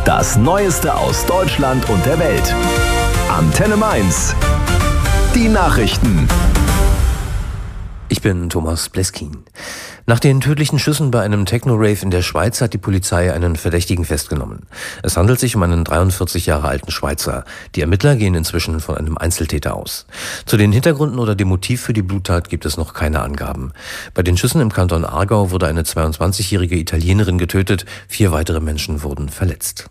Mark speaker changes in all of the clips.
Speaker 1: Das Neueste aus Deutschland und der Welt. Antenne Mainz. Die Nachrichten.
Speaker 2: Ich bin Thomas Bleskin. Nach den tödlichen Schüssen bei einem Techno-Rave in der Schweiz hat die Polizei einen Verdächtigen festgenommen. Es handelt sich um einen 43 Jahre alten Schweizer. Die Ermittler gehen inzwischen von einem Einzeltäter aus. Zu den Hintergründen oder dem Motiv für die Bluttat gibt es noch keine Angaben. Bei den Schüssen im Kanton Aargau wurde eine 22-jährige Italienerin getötet, 4 weitere Menschen wurden verletzt.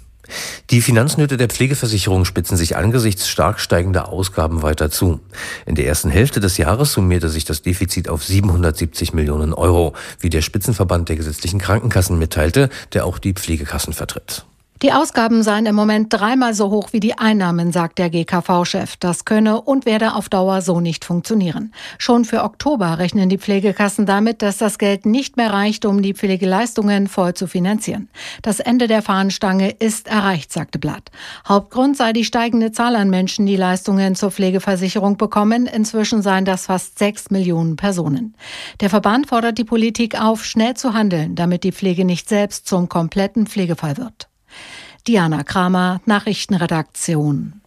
Speaker 2: Die Finanznöte der Pflegeversicherung spitzen sich angesichts stark steigender Ausgaben weiter zu. In der ersten Hälfte des Jahres summierte sich das Defizit auf 770 Millionen Euro, wie der Spitzenverband der gesetzlichen Krankenkassen mitteilte, der auch die Pflegekassen vertritt.
Speaker 3: Die Ausgaben seien im Moment 3-mal so hoch wie die Einnahmen, sagt der GKV-Chef. Das könne und werde auf Dauer so nicht funktionieren. Schon für Oktober rechnen die Pflegekassen damit, dass das Geld nicht mehr reicht, um die Pflegeleistungen voll zu finanzieren. Das Ende der Fahnenstange ist erreicht, sagte Blatt. Hauptgrund sei die steigende Zahl an Menschen, die Leistungen zur Pflegeversicherung bekommen. Inzwischen seien das fast 6 Millionen Personen. Der Verband fordert die Politik auf, schnell zu handeln, damit die Pflege nicht selbst zum kompletten Pflegefall wird. Diana Kramer, Nachrichtenredaktion.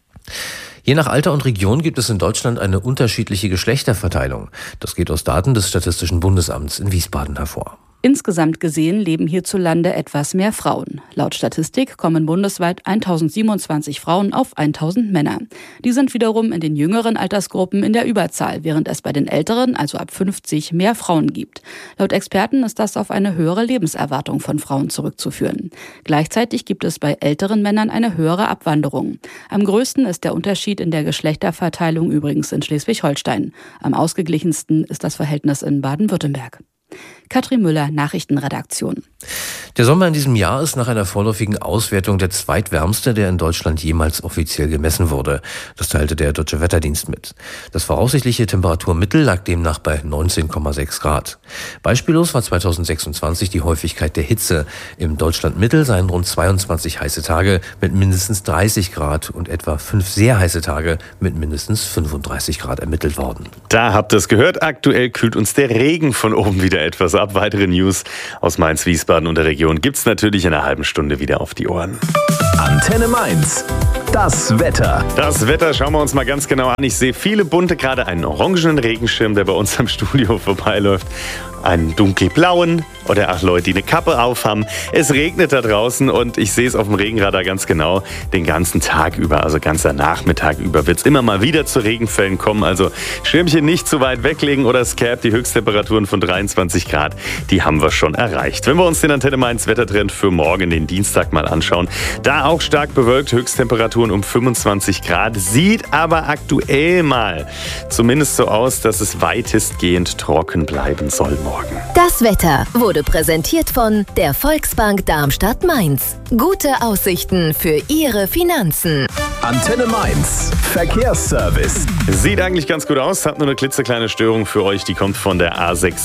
Speaker 2: Je nach Alter und Region gibt es in Deutschland eine unterschiedliche Geschlechterverteilung. Das geht aus Daten des Statistischen Bundesamts in Wiesbaden hervor.
Speaker 4: Insgesamt gesehen leben hierzulande etwas mehr Frauen. Laut Statistik kommen bundesweit 1027 Frauen auf 1000 Männer. Die sind wiederum in den jüngeren Altersgruppen in der Überzahl, während es bei den älteren, also ab 50, mehr Frauen gibt. Laut Experten ist das auf eine höhere Lebenserwartung von Frauen zurückzuführen. Gleichzeitig gibt es bei älteren Männern eine höhere Abwanderung. Am größten ist der Unterschied in der Geschlechterverteilung übrigens in Schleswig-Holstein. Am ausgeglichensten ist das Verhältnis in Baden-Württemberg. Katrin Müller, Nachrichtenredaktion.
Speaker 2: Der Sommer in diesem Jahr ist nach einer vorläufigen Auswertung der zweitwärmste, der in Deutschland jemals offiziell gemessen wurde. Das teilte der Deutsche Wetterdienst mit. Das voraussichtliche Temperaturmittel lag demnach bei 19,6 Grad. Beispiellos war 2026 die Häufigkeit der Hitze. Im Deutschlandmittel seien rund 22 heiße Tage mit mindestens 30 Grad und etwa 5 sehr heiße Tage mit mindestens 35 Grad ermittelt worden.
Speaker 5: Da habt ihr es gehört. Aktuell kühlt uns der Regen von oben wieder etwas ab. Weitere News aus Mainz, Wiesbaden und der Region gibt's natürlich in einer halben Stunde wieder auf die Ohren.
Speaker 1: Antenne Mainz. Das Wetter.
Speaker 5: Das Wetter schauen wir uns mal ganz genau an. Ich sehe viele bunte, gerade einen orangenen Regenschirm, der bei uns am Studio vorbeiläuft. Einen dunkelblauen oder Leute, die eine Kappe aufhaben. Es regnet da draußen und ich sehe es auf dem Regenradar ganz genau den ganzen Tag über, also ganzer Nachmittag über wird es immer mal wieder zu Regenfällen kommen. Also Schirmchen nicht zu weit weglegen oder Scap, die Höchsttemperaturen von 23 Grad, die haben wir schon erreicht. Wenn wir uns den Antenne Mainz Wettertrend für morgen, den Dienstag, mal anschauen, da auch stark bewölkt, Höchsttemperaturen um 25 Grad, sieht aber aktuell mal zumindest so aus, dass es weitestgehend trocken bleiben soll morgen.
Speaker 6: Das Wetter wurde präsentiert von der Volksbank Darmstadt-Mainz. Gute Aussichten für Ihre Finanzen.
Speaker 1: Antenne Mainz. Verkehrsservice.
Speaker 5: Sieht eigentlich ganz gut aus, hat nur eine klitzekleine Störung für euch, die kommt von der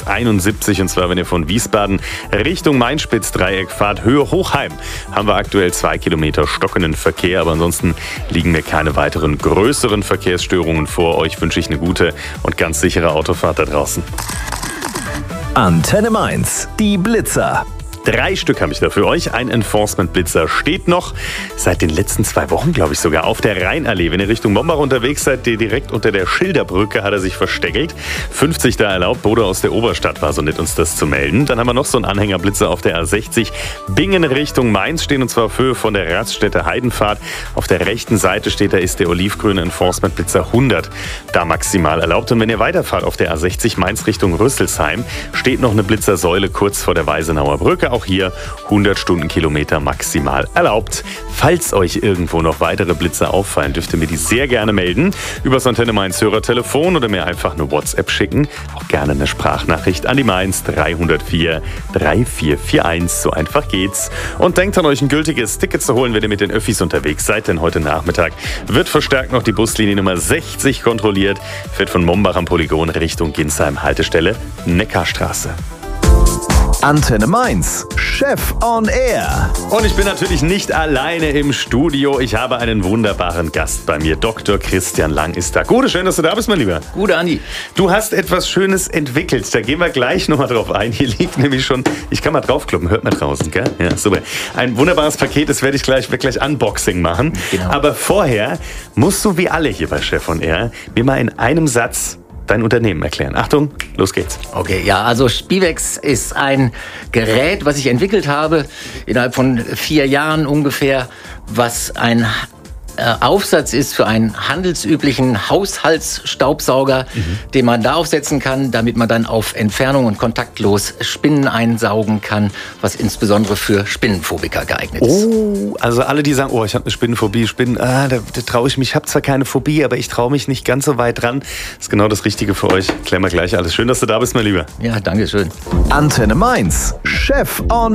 Speaker 5: A671 und zwar wenn ihr von Wiesbaden Richtung Main-Spitz-Dreieck fahrt, Höhe Hochheim, haben wir aktuell 2 Kilometer stockenden Verkehr, aber ansonsten liegen mir keine weiteren größeren Verkehrsstörungen vor. Euch wünsche ich eine gute und ganz sichere Autofahrt da draußen.
Speaker 1: Antenne Mainz. Die Blitzer.
Speaker 5: 3 Stück habe ich da für euch. Ein Enforcement-Blitzer steht noch seit den letzten 2 Wochen, glaube ich sogar, auf der Rheinallee. Wenn ihr Richtung Mombach unterwegs seid, direkt unter der Schilderbrücke hat er sich versteckelt. 50 da erlaubt. Bodo aus der Oberstadt war so nett, uns das zu melden. Dann haben wir noch so einen Anhängerblitzer auf der A60. Bingen Richtung Mainz stehen und zwar auf Höhe von der Raststätte Heidenfahrt. Auf der rechten Seite steht, da ist der olivgrüne Enforcement-Blitzer 100 da maximal erlaubt. Und wenn ihr weiterfahrt auf der A60 Mainz Richtung Rüsselsheim, steht noch eine Blitzersäule kurz vor der Weisenauer Brücke. Auch hier 100 Stundenkilometer maximal erlaubt. Falls euch irgendwo noch weitere Blitzer auffallen, dürft ihr mir die sehr gerne melden. Übers Antenne Mainz Hörertelefon oder mir einfach eine WhatsApp schicken. Auch gerne eine Sprachnachricht an die Mainz 304 3441. So einfach geht's. Und denkt an euch, ein gültiges Ticket zu holen, wenn ihr mit den Öffis unterwegs seid. Denn heute Nachmittag wird verstärkt noch die Buslinie Nummer 60 kontrolliert. Fährt von Mombach am Polygon Richtung Ginsheim, Haltestelle Neckarstraße.
Speaker 1: Antenne Mainz, Chef on Air.
Speaker 5: Und ich bin natürlich nicht alleine im Studio. Ich habe einen wunderbaren Gast bei mir. Dr. Christian Lang ist da. Gute, schön, dass du da bist, mein Lieber.
Speaker 7: Gute, Andi.
Speaker 5: Du hast etwas Schönes entwickelt. Da gehen wir gleich nochmal drauf ein. Hier liegt nämlich schon, ich kann mal draufkloppen, hört mal draußen, gell? Ja, super. Ein wunderbares Paket, das werde ich gleich Unboxing machen.
Speaker 7: Genau.
Speaker 5: Aber vorher musst du wie alle hier bei Chef on Air mir mal in einem Satz dein Unternehmen erklären. Achtung, los geht's.
Speaker 7: Okay, ja, also Spivex ist ein Gerät, was ich entwickelt habe, innerhalb von 4 Jahren ungefähr, was ein Aufsatz ist für einen handelsüblichen Haushaltsstaubsauger, den man da aufsetzen kann, damit man dann auf Entfernung und kontaktlos Spinnen einsaugen kann, was insbesondere für Spinnenphobiker geeignet ist.
Speaker 5: Oh, also alle, die sagen, ich habe eine Spinnenphobie, da traue ich mich, ich habe zwar keine Phobie, aber ich traue mich nicht ganz so weit dran. Das ist genau das Richtige für euch. Klären wir gleich alles. Schön, dass du da bist, mein Lieber.
Speaker 7: Ja, danke schön.
Speaker 1: Antenne Mainz, Chef on